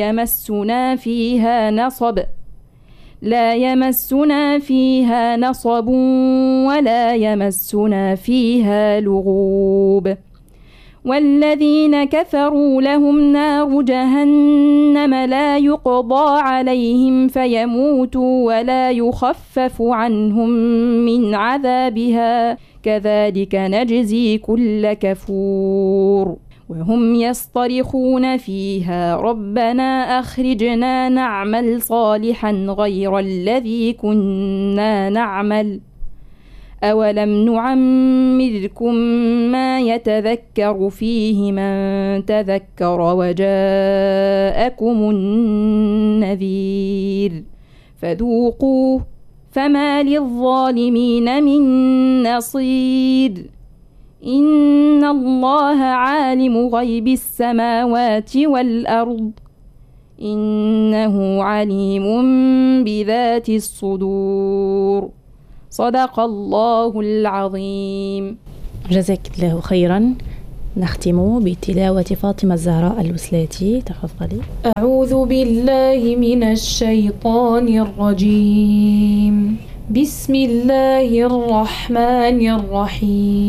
يمسنا فيها نصب لا يمسنا فيها نصب ولا يمسنا فيها لغوب والذين كفروا لهم نار جهنم لا يقضى عليهم فيموتوا ولا يخفف عنهم من عذابها كذلك نجزي كل كفور وهم يصطرخون فيها ربنا أخرجنا نعمل صالحا غير الذي كنا نعمل أولم نعمركم ما يتذكر فيه من تذكر وجاءكم النذير فذوقوه فما للظالمين من نصير إن الله عالم غيب السماوات والأرض إنه عليم بذات الصدور صدق الله العظيم. جزاك الله خيرا. نختم بتلاوة فاطمة الزهراء الوسلاتي. تفضلي. أعوذ بالله من الشيطان الرجيم. بسم الله الرحمن الرحيم.